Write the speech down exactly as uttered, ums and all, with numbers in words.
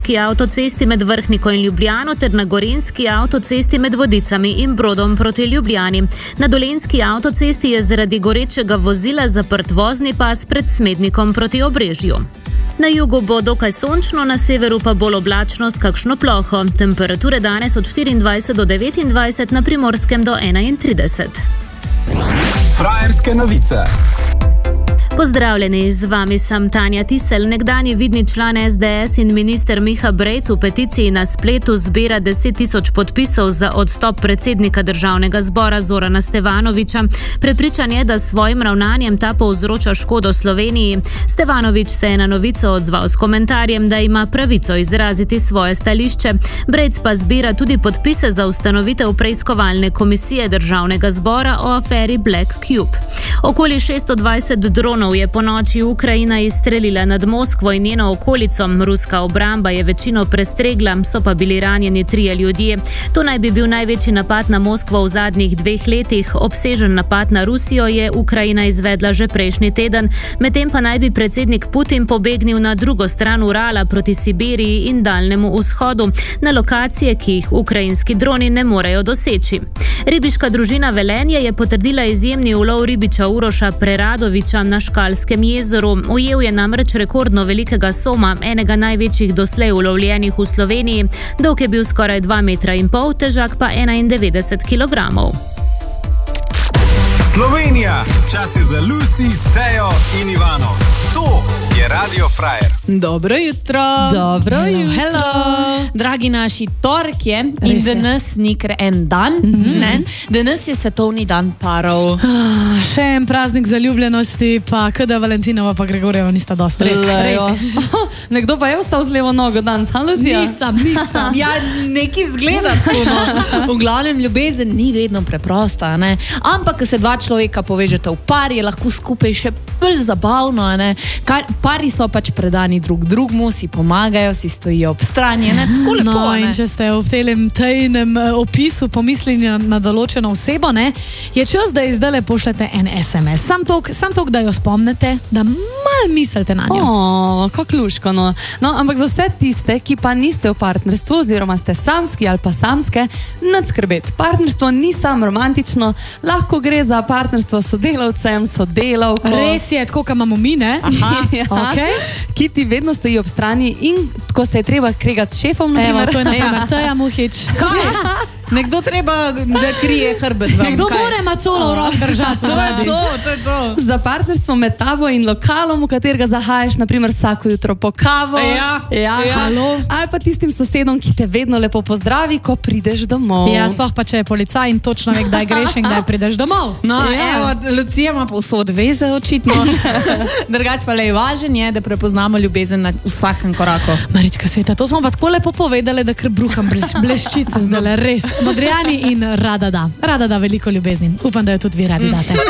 avtocesti med Vrhniko in Ljubljano ter na Gorenjski avtocesti med Vodicami in Brodom proti Ljubljani. Na Dolenjski avtocesti je zaradi gorečega vozila zaprt vozni pas pred Smednikom proti Obrežju. Na jugu bo dokaj sončno, na severu pa bolj oblačno s kakšno ploho. Temperature danes od štiriindvajset do devetindvajset, na Primorskem do enaintrideset. Frajerske novice. Pozdravljeni, z vami sem Tanja Tisel. Nekdanji vidni član es de es in minister Miha Brejc v peticiji na spletu zbira deset tisoč podpisov za odstop predsednika državnega zbora Zorana Stevanovića. Prepričan je, da s svojim ravnanjem ta povzroča škodo Sloveniji. Stevanović se je na novico odzval s komentarjem, da ima pravico izraziti svoje stališče. Brejc pa zbira tudi podpise za ustanovitev preiskovalne komisije državnega zbora o aferi Black Cube. Okoli šeststo dvajset dronov je po noči Ukrajina izstrelila nad Moskvo in njeno okolico. Ruska obramba je večino prestregla, so pa bili ranjeni trije ljudje. To naj bi bil največji napad na Moskvo v zadnjih dveh letih. Obsežen napad na Rusijo je Ukrajina izvedla že prejšnji teden, medtem pa naj bi predsednik Putin pobegnil na drugo stran Urala proti Sibiriji in Daljnemu vzhodu, na lokacije, ki jih ukrajinski droni ne morejo doseči. Ribiška družina Velenje je potrdila izjemni ulov ribiča Uroša Preradovića na Škalskem jezeru. Ujel je namreč rekordno velikega soma, enega največjih doslej ulovljenih v Sloveniji. Dolg je bil skoraj dva metra in pol, težak pa enaindevetdeset kilogramov. Slovenija, čas je za Lucy, Tejo in Ivano. To je Radio Frajer. Dobro jutro. Dobro hello, jutro. Hello. Dragi naši, torek je in Res je. danes ni kar en dan. Mm-hmm. ne? Danes je svetovni dan parov. Ah, še en praznik zaljubljenosti, pa kada Valentinova pa Gregorjeva nista dosti. Res, Lejo. res. Nekdo pa je ostal z levo nogo danes, Haluzija? Nisem, nisem. Ja, neki zgleda tako, no. V glavnem, ljubezen ni vedno preprosta, ne? Ampak, ko se dva človeka povežete v par, je lahko skupaj še bolj zabavno, ne? Kar, pari so pač predani drug drugmu, si pomagajo, si stojijo ob strani, ne? Tako lepo, No, ne? in če ste v tem tajnem eh, opisu pomislili na, na določeno osebo, ne, je čas, da ji zdajle pošljete en es em es. Sam tok, sam tok, da jo spomnite, da malo mislite na njo. O, kako luško, no. No, ampak za vse tiste, ki pa niste v partnerstvu oziroma ste samski ali pa samske, nič skrbeti. Partnerstvo ni samo romantično, lahko gre za partnerstvo s sodelavcem, sodelavko. Res je, tako, kot imamo mi, ne? Aha, Ja, okej. ki ti vedno stoji ob strani in ko se je treba kregati s šefom, na Evo, primer. to je na primer Teja Muhič. Kaj? Nekdo treba, da krije hrbet vam. Nekdo kaj? mora macolo v rok držati. To je to, to je to. Za partnerstvo med tabo in lokalom, v katerega zahajaš, naprimer vsako jutro po kavo. Ja, ja. ja. Ali pa tistim sosedom, ki te vedno lepo pozdravi, ko prideš domov. Ja, sploh pa če je policaj in točno ve, kdaj greš in kdaj prideš domov. No, Ja. evo, Lucija ima povsod veze, očitno. Drugač pa le važen je, da prepoznamo ljubezen na vsakem koraku. Marička Sveta, to smo pa tako lepo povedali, da kar bruham bleš, bleščice zdajle, res. Modrijani in rada da. Rada da veliko ljubezni. Upam, da jo tudi vi radi date.